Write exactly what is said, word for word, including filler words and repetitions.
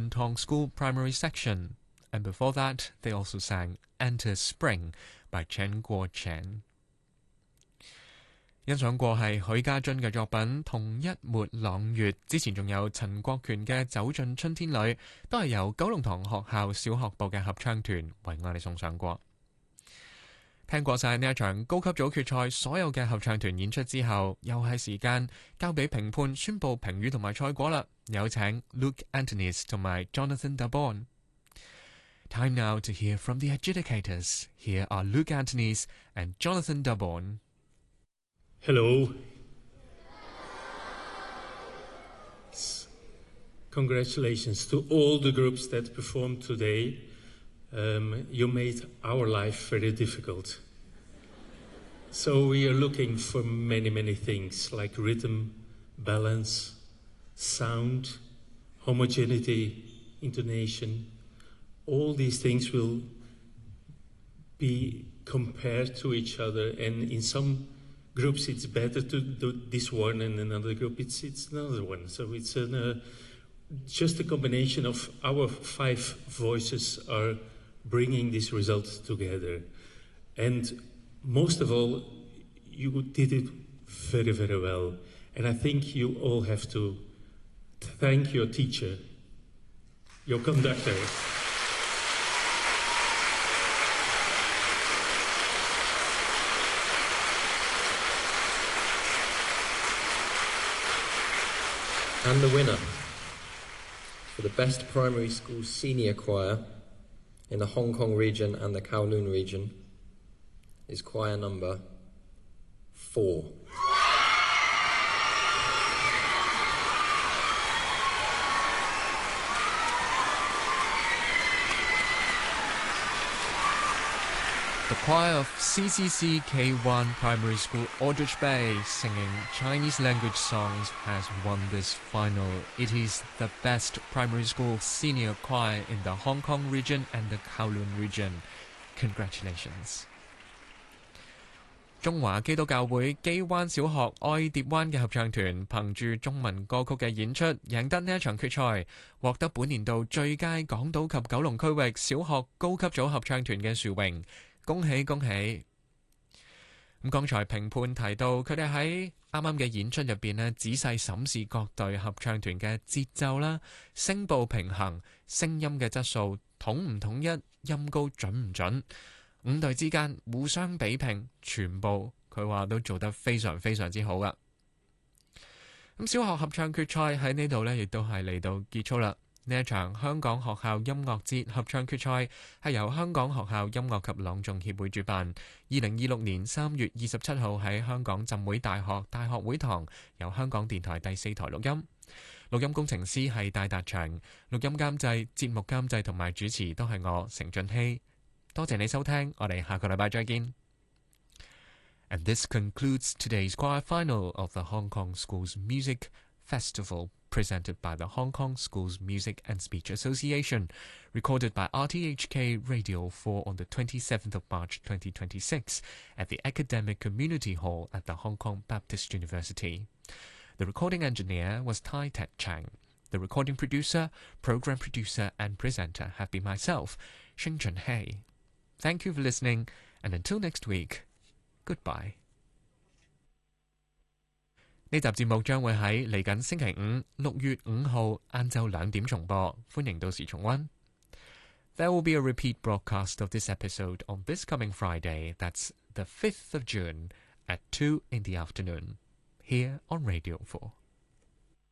Tong School Primary Section, and before that they also sang Enter Spring by Chen Guoqian。欣賞過係許家臻嘅作品《同一抹朗月》，之前仲有陳國權嘅《走進春天裏》，都係由九龍塘學校小學部嘅合唱團為我哋送上過。聽過晒呢一場高級組決賽所有嘅合唱團演出之後，又係時間交俾評判宣佈評語同埋賽果啦。有請 Luke Anthonys 同埋 Jonathan Daborn。Time now to hear from the adjudicators. Here are Luke Anthonys and Jonathan Daborn. Hello. Congratulations to all the groups that performed today. Um, you made our life very difficult. So we are looking for many, many things like rhythm, balance, sound, homogeneity, intonation. All these things will be compared to each other, and in some groups it's better to do this one, and in another group it's it's another one. So it's an, uh, just a combination of our five voices are bringing this result together. And most of all, you did it very, very well. And I think you all have to thank your teacher, your conductor. And the winner for the Best Primary School Senior Choir in the Hong Kong region and the Kowloon region is choir number four. The choir of C C C K one Primary School Aldrich Bay singing Chinese language songs has won this final. It is the best primary school senior choir in the Hong Kong region and the Kowloon region. Congratulations. 中華基督教會基灣小學愛蝶灣嘅合唱團憑住中文歌曲嘅演出，贏得呢一場決賽，獲得本年度最佳港島及九龍區域小學高級組合唱團嘅殊榮。恭喜恭喜！咁剛才評判提到，佢哋喺啱啱嘅演出入邊呢，仔細審視各隊合唱團嘅節奏啦、聲部平衡、聲音嘅質素統唔統一、音高準唔準，五隊之間互相比拼，全部佢話都做得非常非常之好噶。咁小學合唱決賽喺呢度呢，亦都係嚟到結束啦。呢一場香港學校音樂節合唱決賽係由香港學校音樂及朗誦協會主辦，二零二六年三月二十七號喺香港浸會大學大學會堂，由香港電台第四台錄音。錄音工程師係戴達祥，錄音監製、節目監製同埋主持都係我成俊熙。多謝你收聽，我哋下個禮拜再見。And this concludes today's choir final of the Hong Kong Schools Music Festival, presented by the Hong Kong Schools Music and Speech Association, recorded by R T H K Radio four on the twenty-seventh of March twenty twenty-six at the Academic Community Hall at the Hong Kong Baptist University. The recording engineer was Tai Tet Chang. The recording producer, program producer and presenter have been myself, Xing Chun Hei. Thank you for listening, and until next week, goodbye. 呢集節目將會喺嚟緊星期五六月五號晏晝兩點重播，歡迎到時重溫。There will be a repeat broadcast of this episode on this coming Friday, that's the fifth of June, at two in the afternoon, here on Radio four.